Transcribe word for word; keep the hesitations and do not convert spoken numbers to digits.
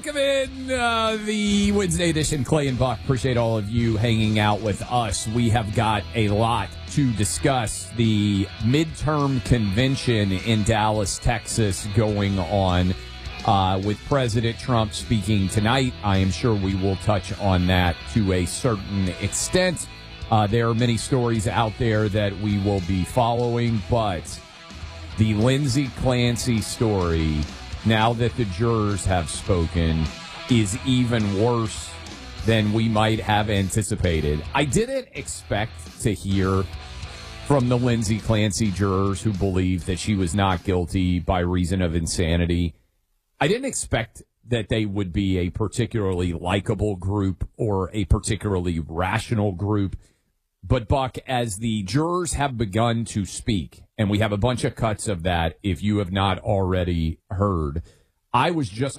Welcome in uh, the Wednesday edition, Clay and Buck. Appreciate all of you hanging out with us. We have got a lot to discuss. The midterm convention in Dallas, Texas going on uh, with President Trump speaking tonight. I am sure we will touch on that to a certain extent. Uh, there are many stories out there that we will be following, but the Lindsay Clancy story, now that the jurors have spoken, is even worse than we might have anticipated. I didn't expect to hear from the Lindsay Clancy jurors who believe that she was not guilty by reason of insanity. I didn't expect that they would be a particularly likable group or a particularly rational group. But, Buck, as the jurors have begun to speak, and we have a bunch of cuts of that if you have not already heard, I was just